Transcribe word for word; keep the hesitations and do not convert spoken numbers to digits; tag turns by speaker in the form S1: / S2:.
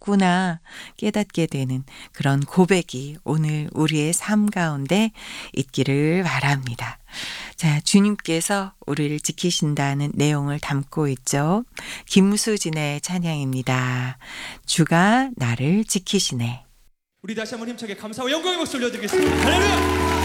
S1: 있구나 깨닫게 되는 그런 고백이 오늘 우리의 삶 가운데 있기를 바랍니다. 자, 주님께서 우리를 지키신다는 내용을 담고 있죠. 김수진의 찬양입니다. 주가 나를 지키시네.
S2: 우리 다시 한번 힘차게 감사와 영광의 박수 올려드리겠습니다. 할렐루야!